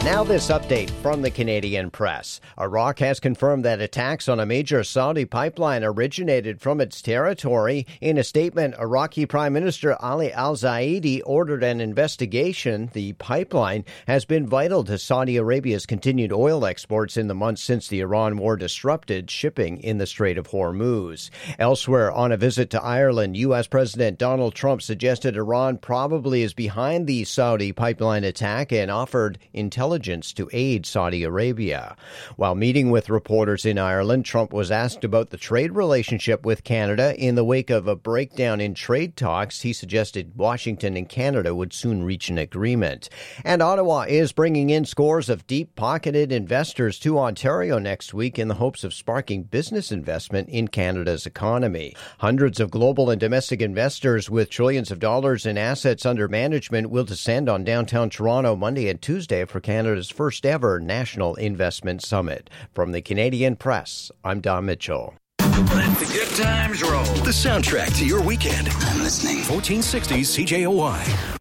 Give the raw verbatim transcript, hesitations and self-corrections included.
Now this update from the Canadian press. Iraq has confirmed that attacks on a major Saudi pipeline originated from its territory. In a statement, Iraqi Prime Minister Ali al-Zaidi ordered an investigation. The pipeline has been vital to Saudi Arabia's continued oil exports in the months since the Iran war disrupted shipping in the Strait of Hormuz. Elsewhere, on a visit to Ireland, U S. President Donald Trump suggested Iran probably is behind the Saudi pipeline attack and offered intelligence to aid Saudi Arabia. While meeting with reporters in Ireland, Trump was asked about the trade relationship with Canada. In the wake of a breakdown in trade talks, he suggested Washington and Canada would soon reach an agreement. And Ottawa is bringing in scores of deep-pocketed investors to Ontario next week in the hopes of sparking business investment in Canada's economy. Hundreds of global and domestic investors with trillions of dollars in assets under management will descend on downtown Toronto Monday and Tuesday for Canada's first ever National Investment Summit. From the Canadian Press, I'm Don Mitchell. Let the good times roll. The soundtrack to your weekend. I'm listening. fourteen sixty C J O Y.